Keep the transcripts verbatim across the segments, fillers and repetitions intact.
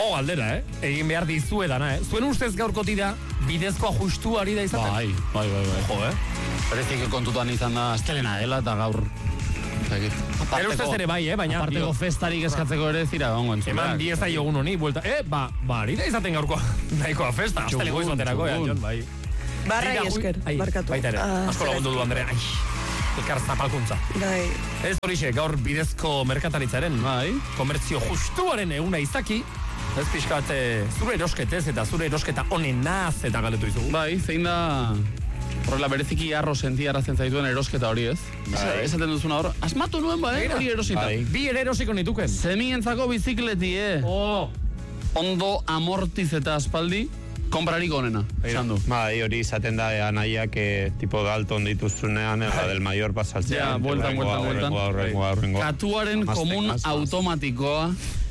Oh, aldera, eh? Egin behar dizue dana, eh? Zuen ustez gaurko tira, bidezkoa justu ari da izaten? Bai, bai, bai, bai. Jo, eh? Berezik kontutan izan da astelena dela eta gaur... Ere ustez ere bai, eh? Baina... Aparteko festarik eskatzeko ere zira gongo entzun. Eman dieza jogun honi, buelta... Eh, ba, ba, ari da izaten gaurkoa nahikoa festa. Astelego izaterako, eh, Jon, bai. Barra esker, barkatu. Baita ere, asko lagundu du, Andrea. Ai, elkar zapalkuntza. Bai. Ez horixe, gaur bidezko merkataritzaren, bai, komertzio justuaren eguna izaki, ez pixkat zure erosketez eta zure erosketa honenaz eta galetu izugu. Bai, zein da... Horrela bereziki arro sentiarazten zaituen erosketa hori, ez? Bai. Esaten duzuna hor, asmatu nuen ba, eh? Hori erosita. Bai. Bi ere erosiko nituken. Zemientzako bizikleti, eh? Oh. Ondo amortiz eta aspaldi, konprarik onena, esan du. Bai, hori izaten da anaiak tipo Dalton dituzunean, ega del mayor pasaltzen. Ja, bueltan, bueltan, bueltan. Katuaren komun automatikoa.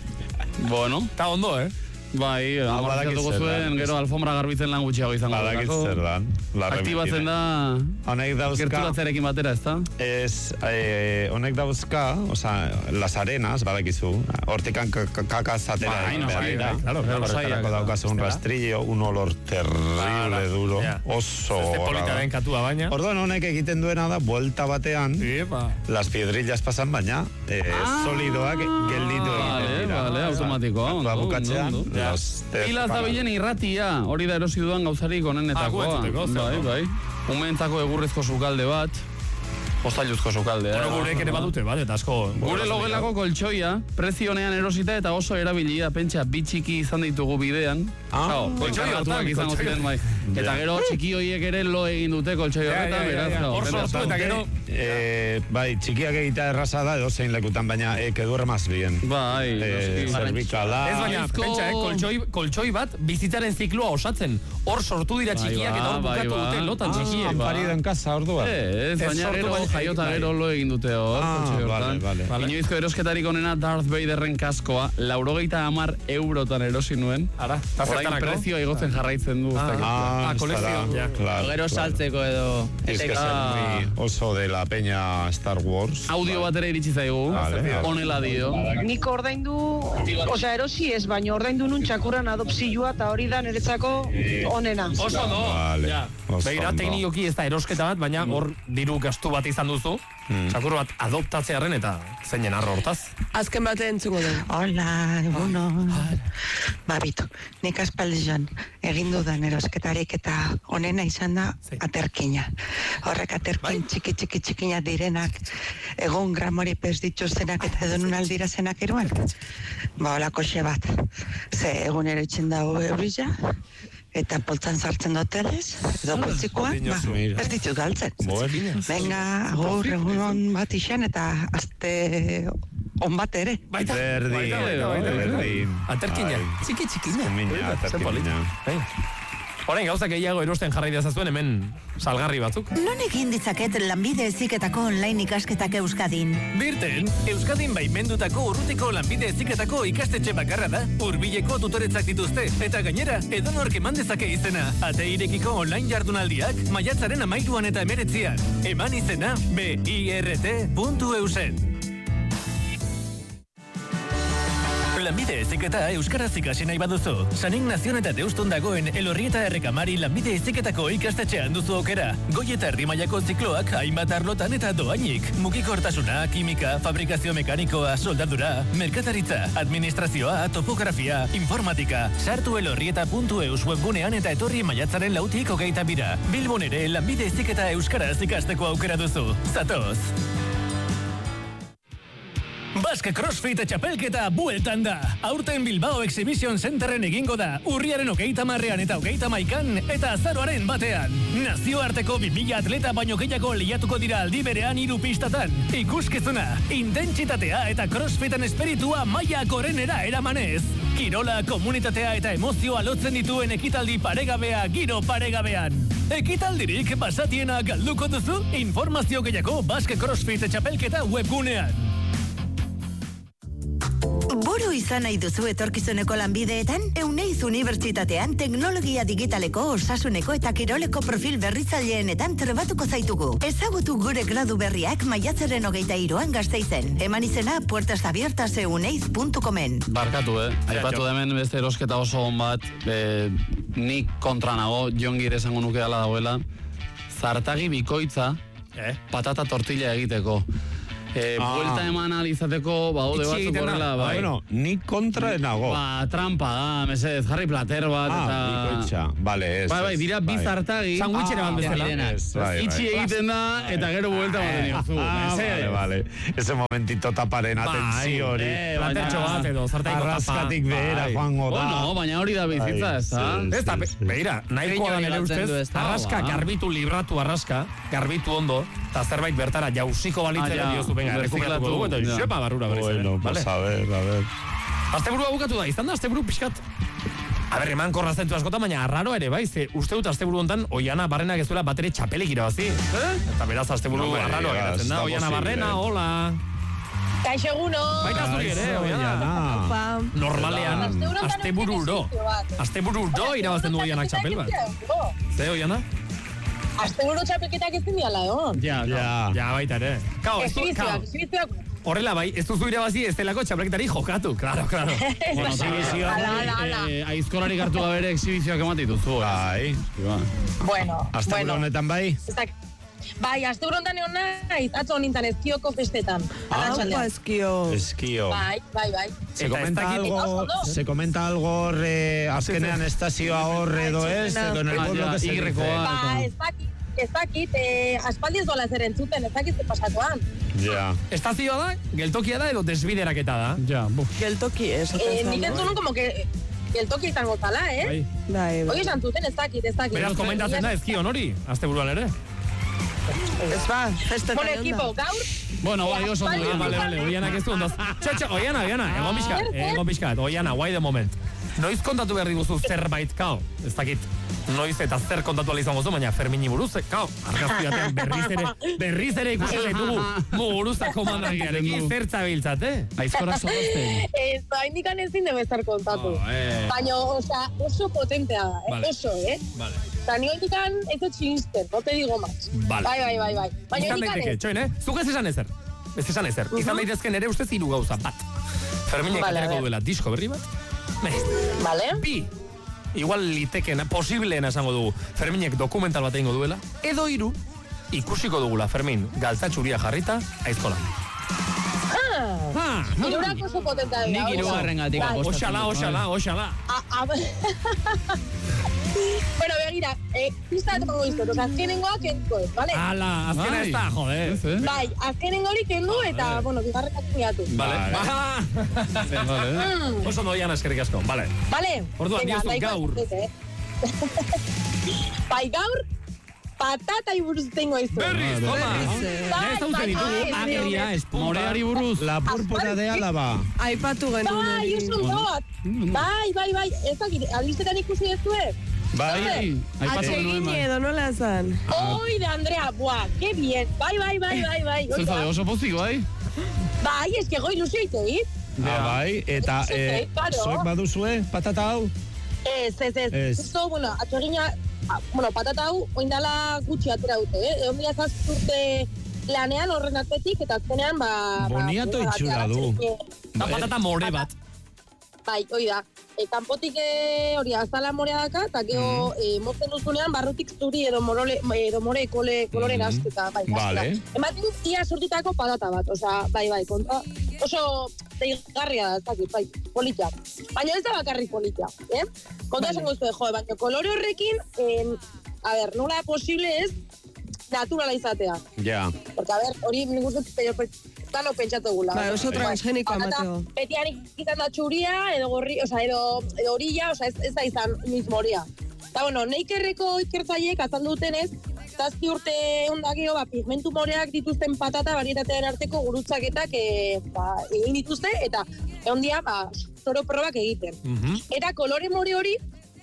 Bueno. Ta ondo, eh? Bai, amortizatuko zuen, gero alfombra garbitzen lan gutxiago izango. Badakit zer dan. Aktibatzen da... Honek dauzka... Gertulatzearekin batera, ez da? Ez, honek dauzka, oza, las arenas, badakizu, hortikan kakaz atera egin behar dira. Horretarako daukazu un rastrillo, un olor terrible duro, oso... Este polita den katua baina. Orduan honek egiten duena da, vuelta batean, las piedrillas pasan baina, solidoak gelditu egiten dira. Vale, automatikoa. Bukatzean, Hilaz da bilen irratia, hori da erosi dudan gauzarik onenetakoa. Bai, bai. Umentzako egurrezko sukalde bat, postailuzko sukalde. Bueno, gurek ere badute, bat, eta asko... Gure logelako koltsoia, prezionean erosita eta oso erabilia, pentsa, bitxiki izan ditugu bidean. Ah, koltsoia hartuak izango ziren, bai. Eta gero txiki horiek ere lo egin dute koltsoia horretan, beraz. Hor sortu eta gero... Bai, txikiak egitea erraza da, edo zein lekutan, baina que duermas bien. Bai, zerbikala... Ez baina, pentsa, koltsoi bat, bizitzaren zikloa osatzen. Hor sortu dira txikiak eta hor bukatu dute lotan txikiek. Ampari den kasa, ordua. Ez, baina gero jaiota gero lo egin dute hor. Inoizko erosketarik onena Darth Vaderren kaskoa, laurogeita hamar eurotan erosi nuen. Ara, eta zertanako? Orain prezioa igotzen jarraitzen du. Ah, kolekzio. Gero saltzeko edo... Oso de la peña Star Wars. Audio batera iritsi zaigu. Honela dio. Nik ordaindu, osea, erosi ez, baina ordaindu nun txakurran adopzioa eta hori da niretzako onena. Oso no. Beira, teknikoki ez da erosketa bat, baina hor diru gastu bat izan duzu. Txakur bat adoptatzearen eta zeinen arro hortaz. Azken bate entzuko dugu. Hola, eguno. Babito, nik aspaldian egin dudan erosketarik eta onena izan da aterkina. Horrek aterkin txiki txiki txikina direnak, egun gramori pez dituztenak eta edonun aldira zenak eruan. Ba, holako xe bat. Ze egunero itxen dago eurila, eta poltzan sartzen dotelez, edo poltzikoan, ba, ez ditut galtzen. Venga, agur, egunon bat izan, eta azte on bat ere. Baita, berdin, berdin. Aterkina, txiki txikina. Mina, aterkina. Horein, gauzak gehiago erosten jarrai dezazuen hemen salgarri batzuk. Non egin ditzaket lanbide heziketako online ikasketak Euskadin? Birten, Euskadin baimendutako urrutiko lanbide heziketako ikastetxe bakarra da, hurbileko tutoretzak dituzte, eta gainera, edonork eman dezake izena. Ate irekiko online jardunaldiak, maiatzaren amairuan eta emeretzian. Eman izena, birt puntu eusen. Lanbide heziketa euskaraz ikasi nahi baduzu. San Ignazion eta Deustun dagoen Elorrieta Errekamari lanbide heziketako ikastetxean duzu aukera. Goi eta erdi mailako zikloak hainbat arlotan eta doainik. Mugikortasuna, kimika, fabrikazio mekanikoa, soldadura, merkataritza, administrazioa, topografia, informatika. Sartu elorrieta puntu eus webgunean eta etorri maiatzaren lautik hogeita bira. Bilbon ere lanbide heziketa euskaraz ikasteko aukera duzu. Zatoz! Basque CrossFit txapelketa bueltan da. Aurten Bilbao Exhibition Centerren egingo da. Urriaren hogeita marrean eta hogeita maikan eta azaroaren batean. Nazioarteko bi mila atleta baino gehiago lehiatuko dira aldi berean hiru pistatan. Ikuskizuna, intentsitatea eta CrossFiten espiritua maila gorenera eramanez. Kirola, komunitatea eta emozioa lotzen dituen ekitaldi paregabea giro paregabean. Ekitaldirik basatiena galduko duzu? Informazio gehiago Basque CrossFit txapelketa webgunean. Buru izan nahi duzu etorkizuneko lanbideetan? Euneiz Unibertsitatean teknologia digitaleko, osasuneko eta kiroleko profil berritzaileenetan trebatuko zaitugu. Ezagutu gure gradu berriak maiatzaren hogeita hiruan Gasteizen. Eman izena puertas abiertas euneiz puntu comen. Barkatu, eh? Aipatu da hemen beste erosketa oso on bat, eh, nik kontra nago, jongire esango nuke ala dagoela, zartagi bikoitza, eh? Patata tortilla egiteko. Eh, ah. Buelta eman alizateko, baude batzuk horrela, bai. Bueno, nik kontra nago. Ba, trampa da, mesedez, jarri plater bat, ah, eta... Ah, bikoitza, bale, ez. Bai, bai, dira bai. Bizartagi. Sandwichera bat bezala. Itxi egiten da, eta gero buelta baten diozu. Ah, vale, vale. Ese momentito taparen atentzio hori. Eh, platertxo bat edo, zartaiko tapa. Arraskatik behera, joango da. Bueno, baina hori da bizitza, ez da? Ez da, behira, nahikoa da nire ustez, arraska, garbitu, libratu arraska, garbitu ondo, eta zerbait bertara jausiko balitzera diozu, venga, rekuperatuko dugu, eta xepa barrura berriz. Bueno, pues a ver, a ver. Asteburua bukatu da, izan da asteburu pixkat. A ber, eman korra zentu askota, baina arraro ere, bai, ze uste dut asteburu hontan Oiana Barrenak ez duela batere txapelik irabazi. Eh? Eta beraz asteburu no, arraro egiten da, Oiana Barrena, eh? Hola. Kaixo eguno. Baita zuri ere, Oiana. Normalean, astebururo. Astebururo irabazten du Oianak txapel bat. Ze, Oiana? Asteburu txapelketak ezin diala, egon. Ja, ja. Ja, baita ere. Kao, ez du, kao. Horrela bai, ez duzu irabazi ez delako txapelketari jokatu, claro, claro. Bueno, exhibizioa, aizkolari gartu gabere exhibizioak emati duzu. Bai. Bueno, asteburu honetan bai? Bai, asteburu honetan egon naiz, atzo honintan ezkioko festetan. Aupa eskio. Eskio. Bai, bai, bai. Se comenta algo, se comenta algo horre, azkenean estazioa horre edo ez, edo en el pueblo que se dice. Ba, ez dakit, ez dakit, aspaldi ez dola zer entzuten, ez dakit ze pasatuan. Ja. Estazioa da, geltokia da edo desbideraketa da? Ja, buf. Geltoki ez. Nik entzunun como que geltoki izango zala, eh? Bai, bai. Hoi esan zuten, ez dakit, ez dakit. Beraz komentatzen da ezkion hori, asteburuan ere? Ez ba, festetan bueno, equipo, gaur. Bueno, bai, oso ondo. Vale, vale, Oianak ez du ondoz. Txotxo, Oiana, Oiana, egon bizkat, egon bizkat. Oiana, guai de moment. Noiz kontatu behar diguzu zerbait, kao? Ez dakit, noiz eta zer kontatu ala izango zu, baina Fermini buruz, kao? Argazki batean berriz ere, berriz ere ikusi zaitugu muguruzako mandakiarekin zertza biltzat, eh? Aizkora zogazten. Ez, hain dikan ezin debe estar kontatu. Baina, oza, oso potentea da, eh? Oso, eh? Vale. Eta nio indikan ez dut txinisten, no te digo más. Vale. Bai, bai, bai, bai. Baina izan daiteke, txoin, eh? Zuk ez esan ezer. Ez esan ezer. Uh -huh. Izan daitezken ere ustez hiru gauza bat. Ferminek vale, aterako duela disko berri bat. Vale. Bi. Igual liteken, posibleena esango dugu. Ferminek dokumental bat egingo duela. Edo hiru, ikusiko dugula Fermin galtzatxuria jarrita aizkolan. Ah, irurak oso potentea dira. Nik irugarren gatik apostatzen. Oxala, oxala, oxala. Bueno, begira, eh, pista de todo esto, o sea, azkenengoa kenduko ez, vale? Ala, azkena ez da, joder. Bai, azkenengo hori kendu eta, bueno, bigarren katuiatu. Vale. Vale. Oso noian eskerrik asko, vale. Vale. Orduan, diozu gaur. Bai, gaur, patata iburuz tengo esto. Berriz, toma. Ja ez hauzen ditugu, ageria, espunta. Moreari buruz. La púrpura de Álava. Aipatu genuen. Bai, oso bat. Bai, bai, bai, ez dakit, albistetan ikusi ez duen. Bai, aipatu genuen. edo nola zan? Oi, de Andrea, buah, que bien. Bai, bai, bai, bai, bai. Zerza de oso pozik, bai? Bai, ez que goi luzio iteit. Bai, eta zuek baduzue patata hau? Ez, ez, ez. Justo, bueno, atxorina, bueno, patata hau, oindala gutxi atera dute, eh? Egon bila zazturte lanean horren atletik, eta azkenean, ba... Boniato itxura du. Patata more bat. Bai, hoi da. E, kanpotik hori azala morea daka, eta gero mm. e, mozten duzunean barrutik zuri edo, morole, edo more kole, kolore mm. gazteta. Bai, vale. Ematen dut ia sortitako patata bat, osea, bai, bai, konta, oso deigarria da, ez dakit, bai, politia. Baina ez da bakarrik politia, eh? Konta esan guztu, jo, baina kolore horrekin, eh, a ber, nola posible ez naturala izatea. Ja. Yeah. Porque, a ber, hori nik uste plano pentsatu gula. Ba, oso transgeniko amateo. Betian izan da txuria, edo gorri, oza, edo, edo orilla, oza, ez, ez da izan mismoria. Eta, bueno, neikerreko ikertzaiek azaldu dutenez, zazpi urte ondakio, ba, pigmentu moreak dituzten patata varietatean arteko gurutzaketak e, ba, egin dituzte, eta egon dia, ba, zoro probak egiten. Mm-hmm. Eta kolore more hori,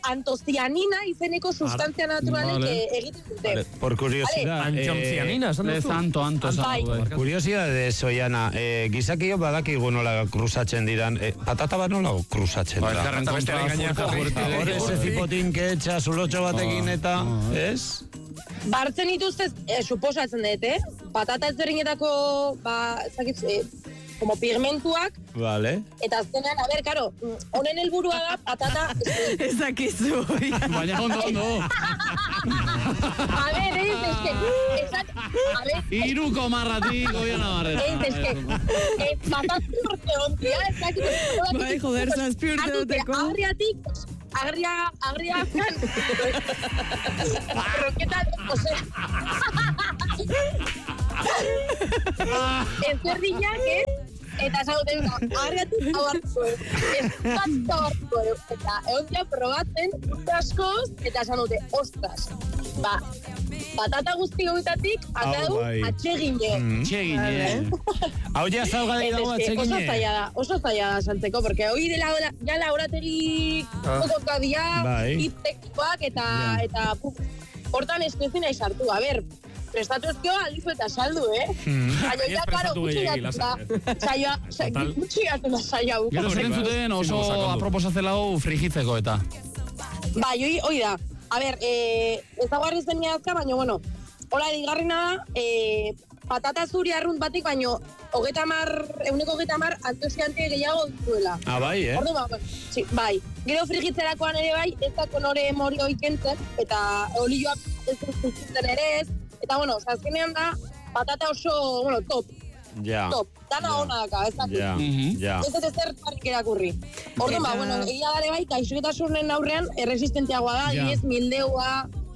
antocianina izeneko sustantzia naturalek egiten dute. Por curiosidad. Antocianina, esan duzu? Anto, anto, esan Curiosidades, Oiana, badakio badakiko nola kruzatzen diran, patata bat nola kruzatzen da? Eta bestearen gainean jarri. Hor ese zipotin que etxa zulotxo batekin eta, ez? Bartzen dituztez, suposatzen dut, eh? Patata ezberdinetako, ba, ezakit, como pigmentuak. Vale. Eta azkenean, a ver, karo, honen helburua da patata... Ezakizu. Baina ondo, ondo. A ver, ez, ez que... A ver... Iruko marratik, Oiana Barrera. Ez, ez que... Patata urte ontia, ezakit... Bai, joder, zazpi urte duteko. Agriatik, agria, agria, kan... Roketan, ose... Ez berdinak, ez? Eta esan duten, agriatik hau hartu, ez tanto hartu, eta egon dira probatzen, urte askoz, eta esan dute, ostras, ba, patata guzti goitatik, akadu, atxegine. Atxegine. Hau ja zaugadei dago atxegine. Oso zaila da, oso zaila da saltzeko, porque hoi dela, ja laborategi kokokadia, hit teknikoak, eta, eta, hortan ez ezin nahi sartu, a ber, prestatu ezkio aldizu eta saldu, eh? Baina, ja, karo, gutxi gatu da. Saioa, gutxi gatu da saioa. Gero zer entzuten oso aproposatzela hau frigitzeko eta. Bai, hoi, hoi da. A ber, ez dago arrizten niazka, baina, bueno, hola edigarrina da, patata zuri arrunt batik, baina, hogeta mar, eguneko hogeta mar, antosiante gehiago dituela. Ah, bai, eh? Ordu, ba, sí, bai. Gero frigitzerakoan ere bai, ez da kolore mori oikentzen, eta olioa ez dut frigitzen ere ez, eta, bueno, azkenean da, patata oso, bueno, top. Ja. Top. Dana ona daka, ez dakit. Ja, ja. Ez dut ezer parrik erakurri. Orduan, ba, bueno, egia dara bai, gaixoketasunen aurrean erresistentiagoa da, adibidez, mildeua...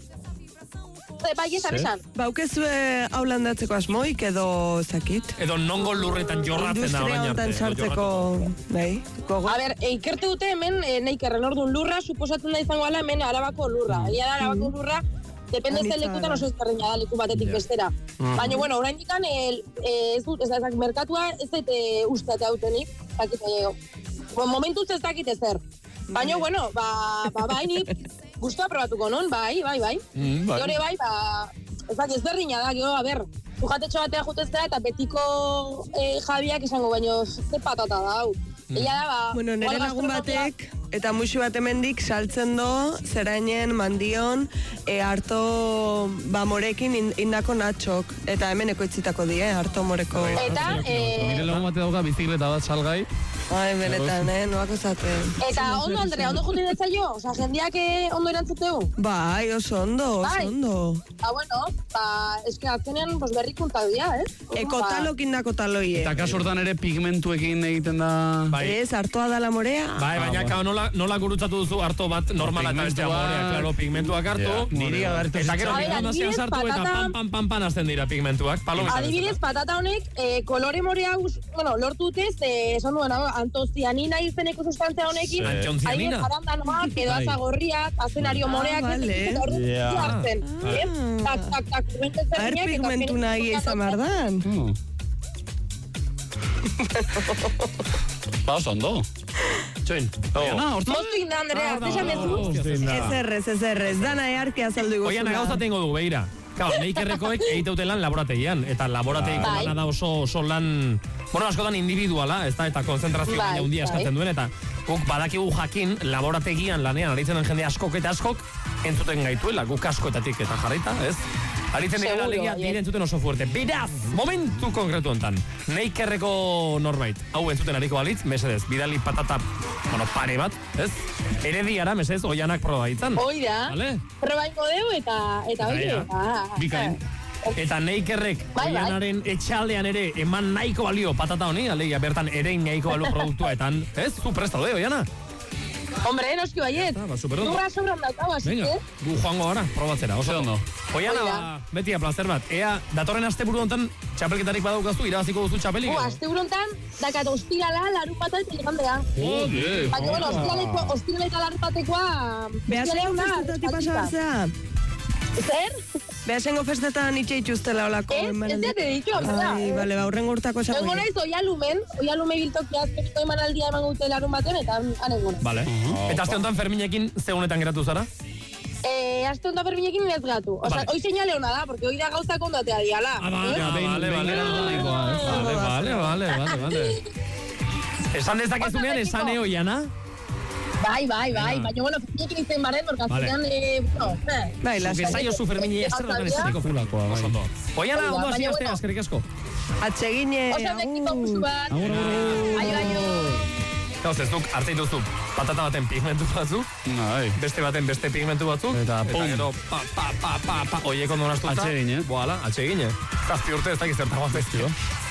Bai, ez abisan. Baukezue hau landatzeko asmoik edo ezakit? Edo nongo lurretan jorratzen da orain arte. Industria honetan sartzeko, bai, gogo. A ber, ikertu dute hemen, neikerren orduan lurra, suposatzen da izango ala hemen arabako lurra. Egia da arabako lurra, depende zen lekutan oso ezkerreina da leku batetik bestera. Baina, bueno, orain dikan, ez dut, ez da, merkatua ez dut usteate hautenik, momentuz ez dakit ezer. Baina, bueno, ba, ba, bai, nik guztua probatuko non, bai, bai, bai. Gure bai, ba, ez dakit, ez berdina da, gero, a ber, sujatetxo batea juteztea eta betiko jabiak esango, baino, ze patata da, hau. Ella da, ba... Bueno, nire lagun batek, eta musu bat emendik saltzen do, zerainen, mandion, e, harto, ba, morekin indako natxok. Eta hemen ekoitzitako die, harto moreko. Eta, eh... Nire lagun batek dauka bizikleta bat salgai. Ai, benetan, eh, noako zaten. Eta ondo, Andrea, ondo juti detza jo? Osa, jendeak ondo erantzuteu? Bai, oso ondo, oso ondo. Ba, bueno, ba, eske atzenean, pues, berrikuntza dia, eh? Eko talokin dako taloie. Eta kasortan ere pigmentuekin egiten da... Ez, hartoa da la morea. Bai, baina, kao, nola, nola gurutzatu duzu harto bat normala eta bestea morea, klaro, pigmentuak hartu. Niri agartu. Eta gero, pigmentazioan sartu eta pan, pan, pan, pan azten dira pigmentuak. Adibidez, patata honek, kolore morea, bueno, lortu dutez, esan duen, antocianina izeneko sustantzia honekin. Antocianina? Aire jarandanoak, edo azagorriak, azenario moreak, ez hartzen. Tak, tak, tak, pigmentu Aher pigmentu nahi izan bardan. Ba, oso ondo. Txoin. Moztu inda, Andrea, zesan ez Ez errez, ez errez, dana earki azaldu iguzula. Oian, gauza tengo dugu, behira. Kao, neikerrekoek egiteute lan laborategian, eta laborategiko lana da oso, oso lan, bueno, askotan individuala, ez da, eta konzentrazio baina hundia eskatzen duen, eta guk badakigu jakin laborategian lanean aritzen jende askok eta askok entzuten gaituela, guk askoetatik eta jarrita, ez? Aritzen dira alegia dire entzuten oso fuerte. Beraz, momentu konkretu hontan, neikerreko norbait, hau entzuten ariko balitz, mesedez, bidali patata, bueno, pare bat, ez? Erediara, mesedez, Oianak proba ditzan. Oida, proba ingo deu eta, eta oide. Bikain. Eta neikerrek Oianaren etxaldean ere eman nahiko balio patata honi, alegia bertan erein nahiko balio produktuetan, ez? Zu presta de, Oiana? Hombre, noski baiet. Nurra sobran daukau, así que... Venga, gu joango gara, probatzera, oso ondo. Oiana, beti placer bat. Ea, datorren asteburu hontan txapelketarik badaukaztu, irabaziko duzu txapelik? Oh, asteburu hontan, dakat ostirala, larun bat eta igandea. Jode! Baina, bueno, ostirala eta larun batekoa... Behaz egun festetatik pasa batzea? Zer? Behasengo festetan itxe ituztela olako. Ez, ez diate ditu, amara. Ai, bale, ba, urren urtako esango. Nengo naiz, oialumen, oialume biltokia azkeniko emanaldia eman gute larun baten, eta anengo. Vale. Eta azte honetan Ferminekin zegonetan geratu zara? Eh, azte honetan Ferminekin ez gatu. Osa, hoi seinale hona da, porque hoi da gauzak ondatea diala. Ah, vale, vale, vale, vale, vale, vale, vale. Esan dezakezunean, esan eo, Iana? Bai, bai, bai, baina, bueno, Ferminekin izan baren, porque azkenean, eh, bueno, eh. Bai, las. Gezaio zu Fermini, ez zerrakan esaneko fulakoa, bai. Oiana, ondo hasi aste, askerik asko. Atsegine. Osa, dekiko musu bat. Aio, aio. Gauz, ez duk, arte dituzu, patata baten pigmentu batzuk, beste baten beste pigmentu batzuk, eta gero, pa, pa, pa, pa, pa, oiek ondo nastuta. Atsegine. Boala, atsegine. Zazpi urte ez dakiz zertagoan zaizkio.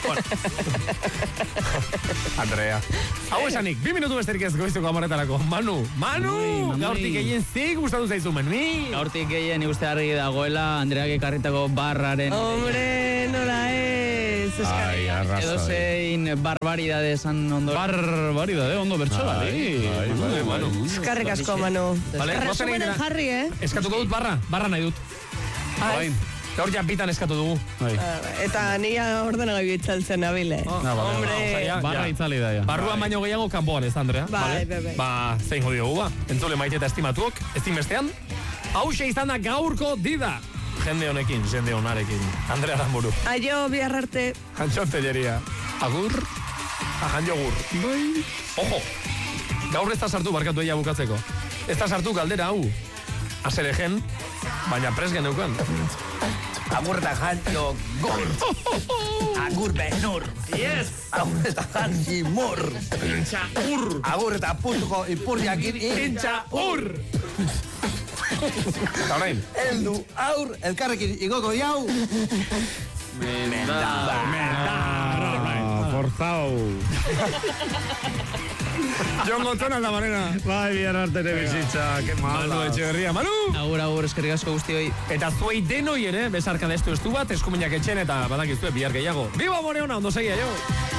Andrea. Hau esanik, bi minutu besterik ez goiztuko amaretarako. Manu, Manu, gaurtik gehien zik gustatu zaizu, Manu. Gaurtik gehien uste argi dagoela, Andreak ekarritako barraren. Hombre, nola ez. Ai, arrasa. Edo zein barbaridade esan ondo. Barbaridade, ondo bertsolari. Manu. Eskarrik asko, Manu. Resumenen jarri, eh? Eskatuko dut barra, barra nahi dut. Bain. Gaur ja bitan eskatu dugu. Eta nia ordenagailu itzaltzen nabile. Hombre. Barra itzali da, ja. Barruan baino gehiago kanpoan ez, Andrea. Bai, bai, bai. Ba, zein diogu, ba. Entzule maite eta estimatuok, ezin bestean. Hauxe izan da gaurko dida. Jende honekin, jende honarekin. Andrea Aramburu. Aio, bihar arte. Antxon Telleria. Agur. Ajan jogur. Bai. Ojo. Gaur ez da sartu barkatu eia bukatzeko. Ez da sartu galdera hau. Azeregen, baina pres geneukan. Agur eta jantio gor. Agur benur. Yes. Agur eta janti mor. Intxa ur. Agur eta putuko ipurriakin. Intxa ur. Eta orain. Eldu aur elkarrekin igoko diau. Menda. Menda. Forzao. Jon Gotzona da manera. Bai, bihar arte ere bizitza, que mala. Manu Etxeberria, Manu! Agur, agur, eskerrik asko guztioi. Eta zuei denoi ere, besarka destu estu bat, eskuminak etxen eta badakizue bihar gehiago. Biba more ona, ondo segia, jo!